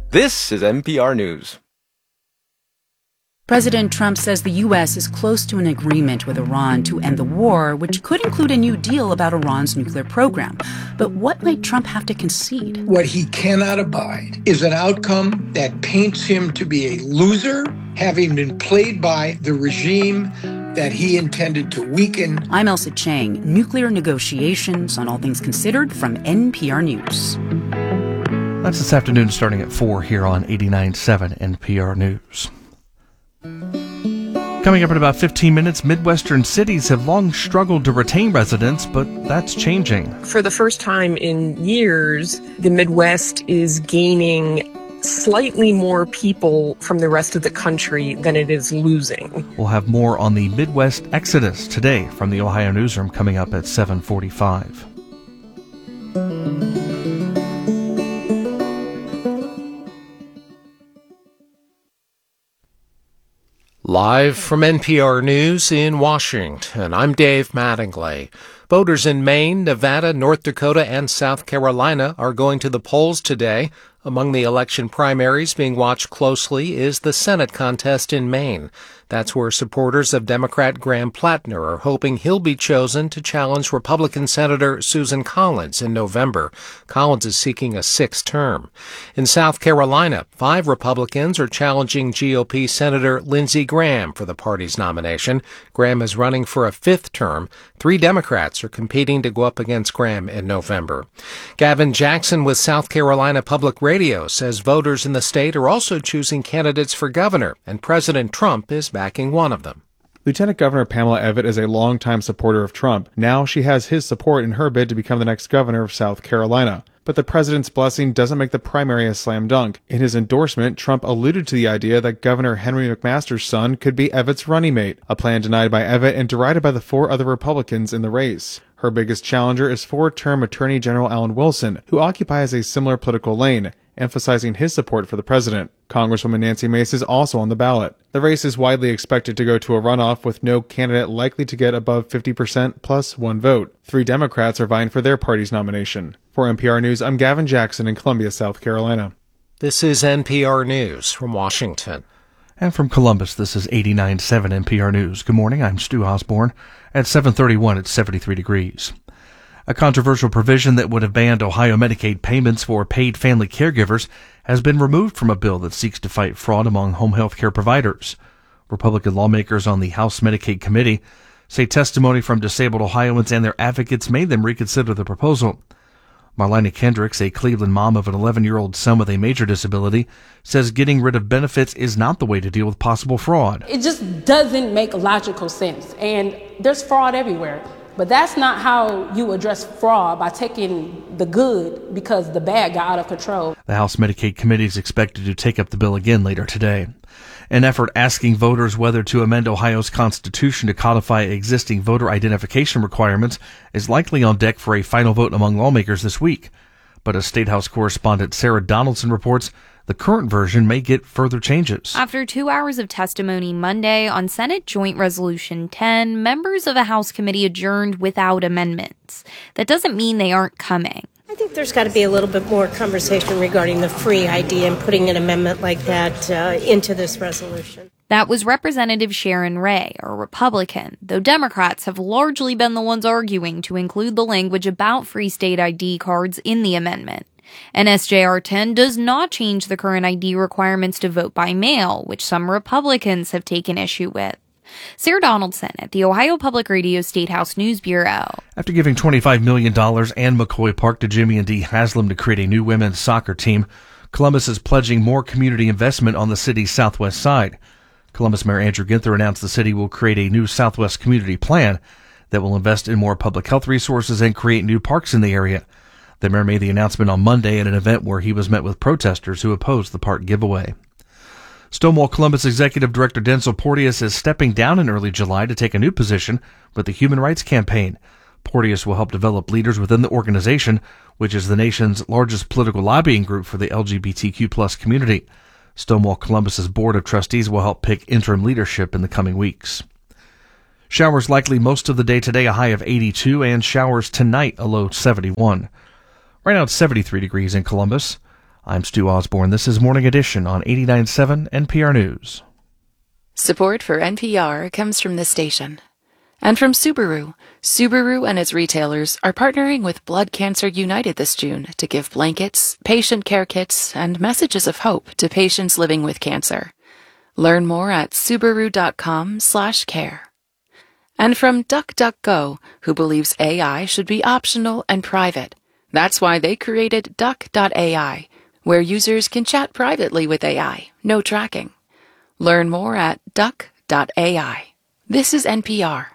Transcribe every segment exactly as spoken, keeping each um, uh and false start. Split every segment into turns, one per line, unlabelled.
This is N P R News.
President Trump says the U S is close to an agreement with Iran to end the war, which could include a new deal about Iran's nuclear program. But what might Trump have to concede?
What he cannot abide is an outcome that paints him to be a loser, having been played by the regime that he intended to weaken.
I'm Elsa Chang. Nuclear negotiations on All Things Considered from N P R News.
That's this afternoon starting at four here on eighty-nine point seven N P R News. Coming up in about fifteen minutes, Midwestern cities have long struggled to retain residents, but that's changing.
For the first time in years, the Midwest is gaining slightly more people from the rest of the country than it is losing.
We'll have more on the Midwest Exodus today from the Ohio Newsroom coming up at seven forty-five.
Live from N P R News in Washington, I'm Dave Mattingly. Voters in Maine, Nevada, North Dakota, and South Carolina are going to the polls today. Among the election primaries being watched closely is the Senate contest in Maine. That's where supporters of Democrat Graham Plattner are hoping he'll be chosen to challenge Republican Senator Susan Collins in November. Collins is seeking a sixth term. In South Carolina, five Republicans are challenging G O P Senator Lindsey Graham for the party's nomination. Graham is running for a fifth term. Three Democrats are competing to go up against Graham in November. Gavin Jackson with South Carolina Public Radio says voters in the state are also choosing candidates for governor, and President Trump is backing one of them.
Lieutenant Governor Pamela Evette is a longtime supporter of Trump. Now she has his support in her bid to become the next governor of South Carolina. But the president's blessing doesn't make the primary a slam dunk. In his endorsement, Trump alluded to the idea that Governor Henry McMaster's son could be Evette's running mate, a plan denied by Evette and derided by the four other Republicans in the race. Her biggest challenger is four-term Attorney General Alan Wilson, who occupies a similar political lane, emphasizing his support for the president. Congresswoman Nancy Mace is also on the ballot. The race is widely expected to go to a runoff with no candidate likely to get above fifty percent plus one vote. Three Democrats are vying for their party's nomination. For N P R News, I'm Gavin Jackson in Columbia, South Carolina.
This is N P R News from Washington.
And from Columbus, this is eighty-nine point seven N P R News. Good morning, I'm Stu Osborne. At seven thirty-one, it's seventy-three degrees. A controversial provision that would have banned Ohio Medicaid payments for paid family caregivers has been removed from a bill that seeks to fight fraud among home health care providers. Republican lawmakers on the House Medicaid Committee say testimony from disabled Ohioans and their advocates made them reconsider the proposal. Marlena Kendricks, a Cleveland mom of an eleven-year-old son with a major disability, says getting rid of benefits is not the way to deal with possible fraud.
It just doesn't make logical sense, and there's fraud everywhere. But that's not how you address fraud, by taking the good because the bad got out of control.
The House Medicaid Committee is expected to take up the bill again later today. An effort asking voters whether to amend Ohio's constitution to codify existing voter identification requirements is likely on deck for a final vote among lawmakers this week. But as State House correspondent Sarah Donaldson reports, the current version may get further changes.
After two hours of testimony Monday on Senate Joint Resolution ten, members of the House committee adjourned without amendments. That doesn't mean they aren't coming.
I think there's got to be a little bit more conversation regarding the free I D and putting an amendment like that uh, into this resolution.
That was Representative Sharon Ray, a Republican, though Democrats have largely been the ones arguing to include the language about free state I D cards in the amendment. And S J R ten does not change the current I D requirements to vote by mail, which some Republicans have taken issue with. Sarah Donaldson at the Ohio Public Radio State House News Bureau.
After giving twenty-five million dollars and McCoy Park to Jimmy and Dee Haslam to create a new women's soccer team, Columbus is pledging more community investment on the city's southwest side. Columbus Mayor Andrew Ginther announced the city will create a new Southwest Community Plan that will invest in more public health resources and create new parks in the area. The mayor made the announcement on Monday at an event where he was met with protesters who opposed the park giveaway. Stonewall Columbus Executive Director Denzel Porteous is stepping down in early July to take a new position with the Human Rights Campaign. Porteous will help develop leaders within the organization, which is the nation's largest political lobbying group for the L G B T Q plus community. Stonewall Columbus's Board of Trustees will help pick interim leadership in the coming weeks. Showers likely most of the day today, a high of eighty-two, and showers tonight, a low seventy-one. Right now it's seventy-three degrees in Columbus. I'm Stu Osborne. This is Morning Edition on eighty-nine point seven N P R News.
Support for N P R comes from this station. And from Subaru. Subaru and its retailers are partnering with Blood Cancer United this June to give blankets, patient care kits, and messages of hope to patients living with cancer. Learn more at Subaru.com slash care. And from DuckDuckGo, who believes A I should be optional and private. That's why they created Duck dot A I, where users can chat privately with A I, no tracking. Learn more at Duck dot A I. This is N P R.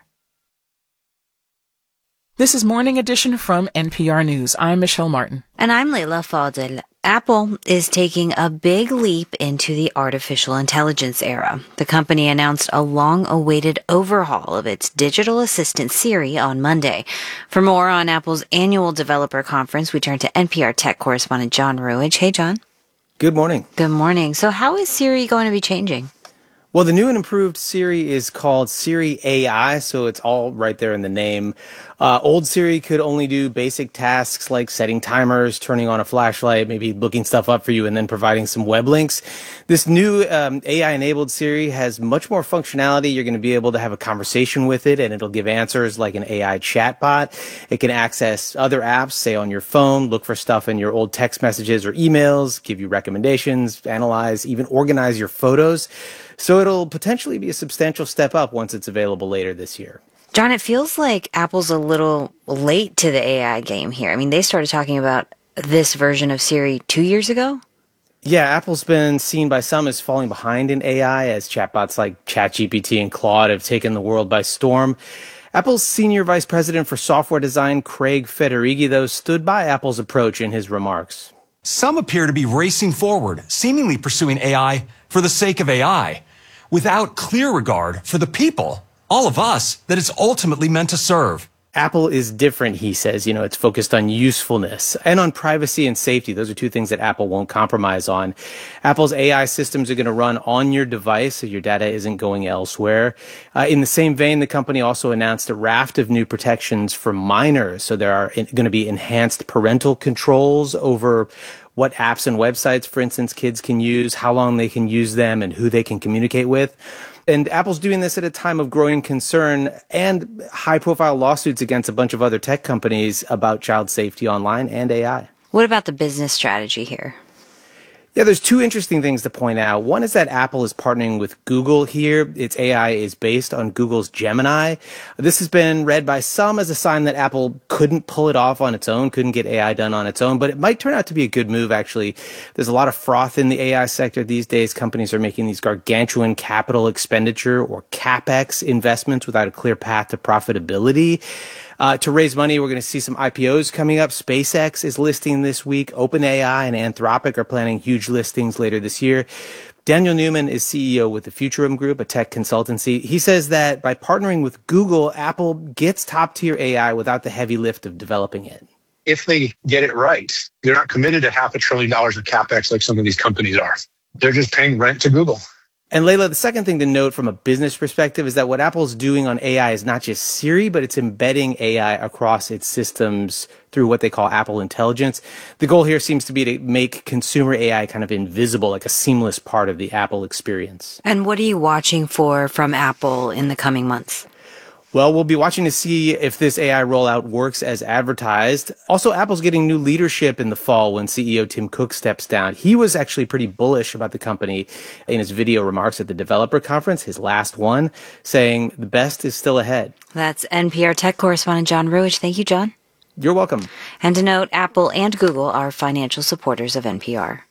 This is Morning Edition from N P R News. I'm Michelle Martin.
And I'm Leila Fadel. Apple is taking a big leap into the artificial intelligence era. The company announced a long-awaited overhaul of its digital assistant Siri on Monday. For more on Apple's annual developer conference, we turn to N P R tech correspondent John Ruwage. Hey, John.
Good morning.
Good morning. So how is Siri going to be changing?
Well, the new and improved Siri is called Siri A I, so it's all right there in the name. Uh, old Siri could only do basic tasks like setting timers, turning on a flashlight, maybe looking stuff up for you, and then providing some web links. This new um, A I-enabled Siri has much more functionality. You're going to be able to have a conversation with it, and it'll give answers like an A I chatbot. It can access other apps, say on your phone, look for stuff in your old text messages or emails, give you recommendations, analyze, even organize your photos. So it'll potentially be a substantial step up once it's available later this year.
John, it feels like Apple's a little late to the A I game here. I mean, they started talking about this version of Siri two years ago.
Yeah, Apple's been seen by some as falling behind in A I as chatbots like ChatGPT and Claude have taken the world by storm. Apple's senior vice president for software design, Craig Federighi, though, stood by Apple's approach in his remarks.
Some appear to be racing forward, seemingly pursuing A I for the sake of A I, without clear regard for the people, all of us, that it's ultimately meant to serve.
Apple is different, he says. You know, it's focused on usefulness and on privacy and safety. Those are two things that Apple won't compromise on. Apple's A I systems are going to run on your device, so your data isn't going elsewhere. Uh, in the same vein, the company also announced a raft of new protections for minors. So there are going to be enhanced parental controls over what apps and websites, for instance, kids can use, how long they can use them, and who they can communicate with. And Apple's doing this at a time of growing concern and high-profile lawsuits against a bunch of other tech companies about child safety online and A I.
What about the business strategy here?
Yeah, there's two interesting things to point out. One is that Apple is partnering with Google here. Its A I is based on Google's Gemini. This has been read by some as a sign that Apple couldn't pull it off on its own, couldn't get A I done on its own, but it might turn out to be a good move, actually. There's a lot of froth in the A I sector these days. Companies are making these gargantuan capital expenditure or CapEx investments without a clear path to profitability. Uh, to raise money, we're going to see some I P Os coming up. SpaceX is listing this week. OpenAI and Anthropic are planning huge listings later this year. Daniel Newman is C E O with the Futurum Group, a tech consultancy. He says that by partnering with Google, Apple gets top-tier A I without the heavy lift of developing it.
If they get it right, they're not committed to half a trillion dollars of CapEx like some of these companies are. They're just paying rent to Google.
And Leila, the second thing to note from a business perspective is that what Apple's doing on A I is not just Siri, but it's embedding A I across its systems through what they call Apple Intelligence. The goal here seems to be to make consumer A I kind of invisible, like a seamless part of the Apple experience.
And what are you watching for from Apple in the coming months?
Well, we'll be watching to see if this A I rollout works as advertised. Also, Apple's getting new leadership in the fall when C E O Tim Cook steps down. He was actually pretty bullish about the company in his video remarks at the developer conference, his last one, saying the best is still ahead.
That's N P R tech correspondent John Ruwage. Thank you, John.
You're welcome.
And to note, Apple and Google are financial supporters of N P R.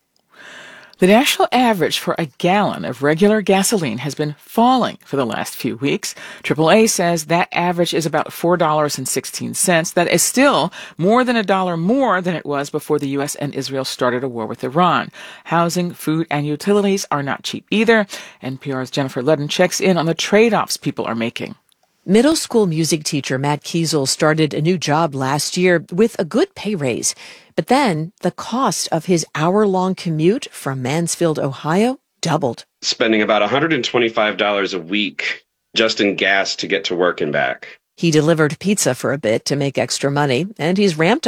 The national average for a gallon of regular gasoline has been falling for the last few weeks. triple A says that average is about four dollars and sixteen cents. That is still more than a dollar more than it was before the U S and Israel started a war with Iran. Housing, food, and utilities are not cheap either. N P R's Jennifer Ludden checks in on the trade-offs people are making.
Middle school music teacher Matt Kiesel started a new job last year with a good pay raise. But then the cost of his hour-long commute from Mansfield, Ohio, doubled.
Spending about one hundred twenty-five dollars a week just in gas to get to work and back.
He delivered pizza for a bit to make extra money, and he's ramped up